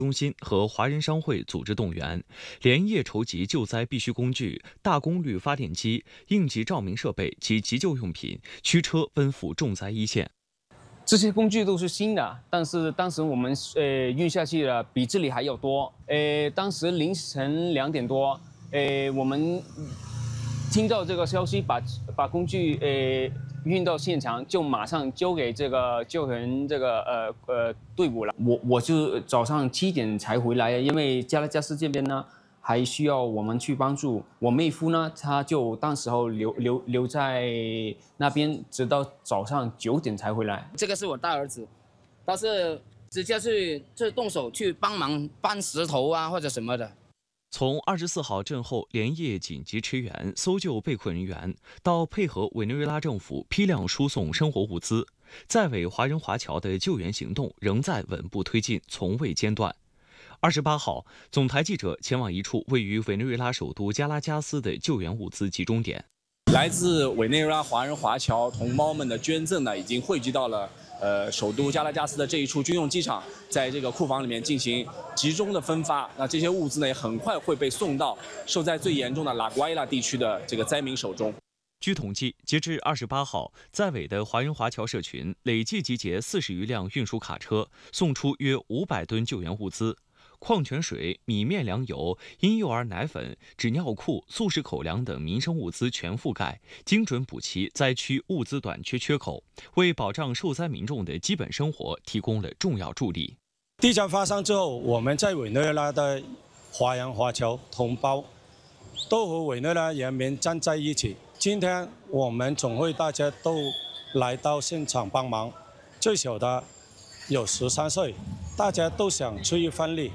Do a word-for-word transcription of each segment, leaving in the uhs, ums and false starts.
中心和华人商会组织动员，连夜筹集救灾必需工具、大功率发电机、应急照明设备及急救用品，驱车奔赴重灾一线。 这些工具都是新的，但是当时我们呃运下去的比这里还要多。呃，当时凌晨两点多，呃，我们听到这个消息，把把工具呃运到现场，就马上交给这个救援这个呃呃队伍了。我我就早上七点才回来，因为加拉加斯这边呢还需要我们去帮助。我妹夫呢，他就当时候留留留在那边，直到早上九点才回来。 这个是我大儿子，他是直接去去动手去帮忙搬石头啊或者什么的。 从二十四号震后连夜紧急驰援搜救被困人员，到配合委内瑞拉政府批量输送生活物资，在委华人华侨的救援行动仍在稳步推进，从未间断。二十八号，总台记者前往一处位于委内瑞拉首都加拉加斯的救援物资集中点。 来自委内瑞拉华人华侨同胞们的捐赠呢，已经汇聚到了呃首都加拉加斯的这一处军用机场，在这个库房里面进行集中的分发。那这些物资呢，也很快会被送到受灾最严重的拉瓜伊拉地区的这个灾民手中。 据统计，截至二十八号，在委的华人华侨社群累计集结四十余辆运输卡车，送出约五百吨救援物资。矿泉水、米面粮油、婴幼儿奶粉、纸尿裤、速食口粮等民生物资全覆盖，精准补齐灾区物资短缺缺口，为保障受灾民众的基本生活提供了重要助力。 地震发生之后，我们在委内瑞拉的华人华侨同胞都和委内瑞拉人民站在一起。今天我们总会大家都来到现场帮忙，最小的有十三岁，大家都想出一份力。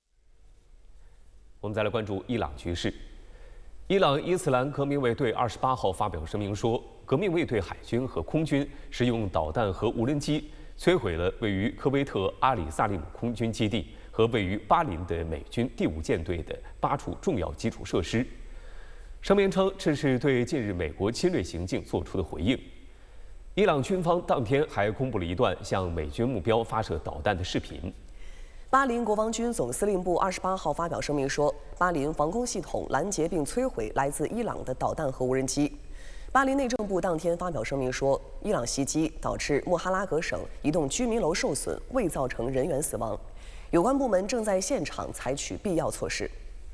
我们再来关注伊朗局势。伊朗伊斯兰革命卫队二十八号发表声明说，革命卫队海军和空军使用导弹和无人机摧毁了位于科威特阿里萨利姆空军基地和位于巴林的美军第五舰队的八处重要基础设施。声明称，这是对近日美国侵略行径做出的回应。伊朗军方当天还公布了一段向美军目标发射导弹的视频。 巴林国防军总司令部二十八号发表声明说，巴林防空系统拦截并摧毁来自伊朗的导弹和无人机。巴林内政部当天发表声明说，伊朗袭击导致穆哈拉格省一栋居民楼受损，未造成人员死亡。有关部门正在现场采取必要措施。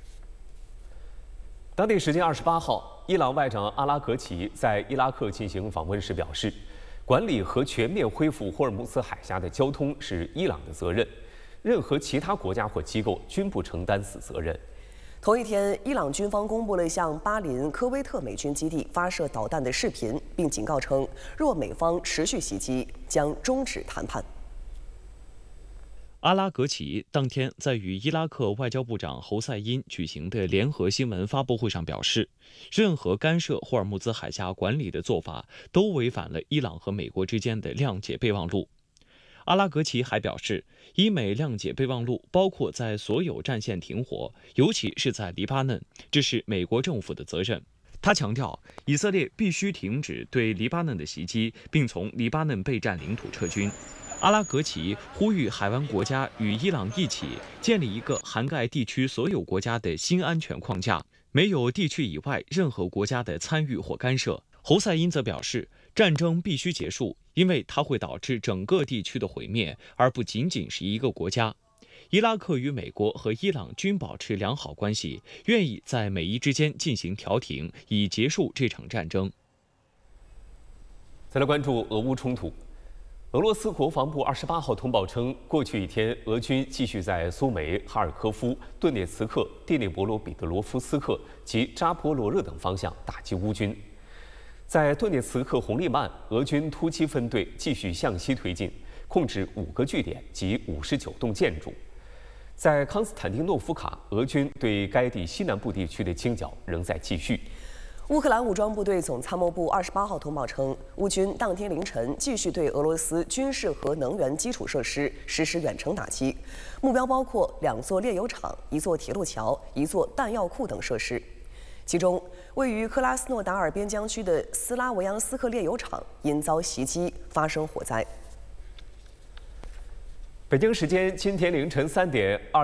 当地时间二十八号，伊朗外长阿拉格齐在伊拉克进行访问时表示，管理和全面恢复霍尔木兹海峡的交通是伊朗的责任。任何其他国家或机构均不承担此责任。 同一天，伊朗军方公布了向巴林科威特美军基地发射导弹的视频，并警告称，若美方持续袭击，将终止谈判。 阿拉格齐当天在与伊拉克外交部长侯赛因举行的联合新闻发布会上表示，任何干涉霍尔木兹海峡管理的做法都违反了伊朗和美国之间的谅解备忘录。阿拉格齐还表示，伊美谅解备忘录包括在所有战线停火，尤其是在黎巴嫩，这是美国政府的责任。他强调，以色列必须停止对黎巴嫩的袭击，并从黎巴嫩被占领土撤军。阿拉格齐呼吁海湾国家与伊朗一起建立一个涵盖地区所有国家的新安全框架，没有地区以外任何国家的参与或干涉。侯赛因则表示，战争必须结束，因为它会导致整个地区的毁灭，而不仅仅是一个国家。伊拉克与美国和伊朗均保持良好关系，愿意在美伊之间进行调停，以结束这场战争。 再来关注俄乌冲突。俄罗斯国防部二十八号通报称，过去一天，俄军继续在苏梅、哈尔科夫、顿涅茨克、第聂伯罗彼得罗夫斯克及扎波罗热等方向打击乌军。在顿涅茨克红利曼，俄军突击分队继续向西推进，控制五个据点及五十九栋建筑。在康斯坦丁诺夫卡，俄军对该地西南部地区的清剿仍在继续。 乌克兰武装部队总参谋部二十八号通报称，乌军当天凌晨继续对俄罗斯军事和能源基础设施实施远程打击，目标包括两座炼油厂、一座铁路桥、一座弹药库等设施。其中，位于克拉斯诺达尔边疆区的斯拉维扬斯克炼油厂因遭袭击发生火灾。 北京时间今天凌晨三点二。